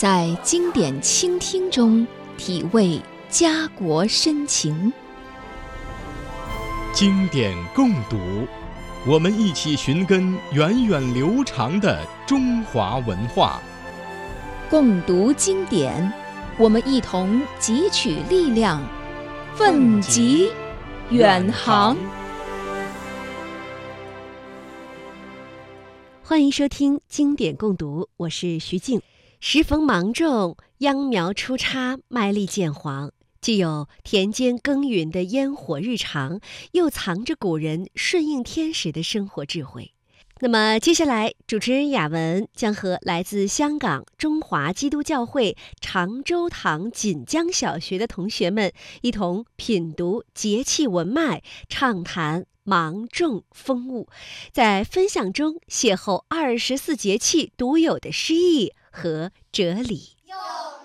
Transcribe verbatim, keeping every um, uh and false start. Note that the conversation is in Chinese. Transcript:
在经典倾听中体味家国深情。 经典共读，我们一起寻根源远流长的中华文化。 共读经典，我们一同汲取力量，奋楫远航。 欢迎收听经典共读，我是徐静。时逢芒种，秧苗出插，麦粒渐黄，既有田间耕耘的烟火日常，又藏着古人顺应天时的生活智慧。那么接下来，主持人雅文将和来自香港中华基督教会常州堂锦江小学的同学们一同品读节气文脉，畅谈芒种风物，在分享中邂逅二十四节气独有的诗意和哲理。